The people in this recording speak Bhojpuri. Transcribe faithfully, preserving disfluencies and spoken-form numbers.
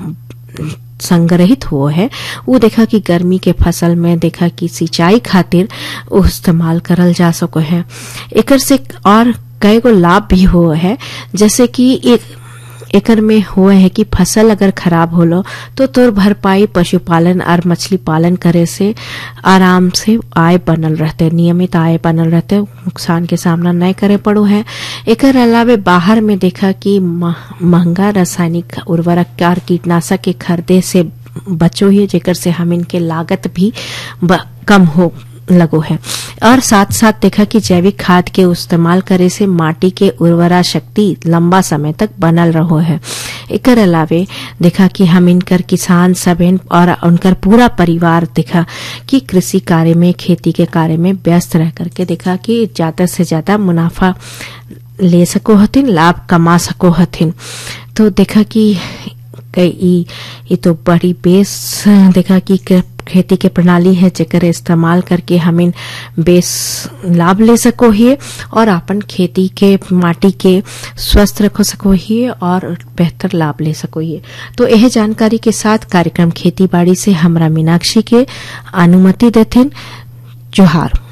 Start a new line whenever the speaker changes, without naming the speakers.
संग्रहित हुआ है वो देखा कि गर्मी के फसल में देखा कि सिंचाई खातिर वो इस्तेमाल करल जा सको है। एकर से और कई गो लाभ भी हुआ है, जैसे कि एक एकर में हुआ है कि फसल अगर खराब होलो तो तोर भरपाई पशुपालन और मछली पालन करे से आराम से आय बनल रहते, नियमित आय बनल रहते, नुकसान के सामना नहीं करे पड़ो है। एकर अलावे बाहर में देखा कि महंगा रासायनिक उर्वरक और कीटनाशक के खरीदे से बचो ही, जेकर से हम इनके लागत भी कम हो लगो है। और साथ साथ देखा कि जैविक खाद के इस्तेमाल करे से माटी के उर्वरा शक्ति लंबा समय तक बनल रहो है। एकर अलावे देखा कि हम इनकर किसान सब और उनकर पूरा परिवार देखा कि कृषि कार्य में, खेती के कार्य में व्यस्त रह करके देखा कि ज्यादा से ज्यादा मुनाफा ले सको हथिन, लाभ कमा सको हथिन। तो देखा कि ये तो बड़ी बेस देखा कि खेती के प्रणाली है जेकर इस्तेमाल करके हम इन बेस लाभ ले सको ही और अपन खेती के माटी के स्वस्थ रखो सको ही और बेहतर लाभ ले सको ही। तो यह जानकारी के साथ कार्यक्रम खेती बाड़ी से हमरा मीनाक्षी के अनुमति देथिन। जोहार।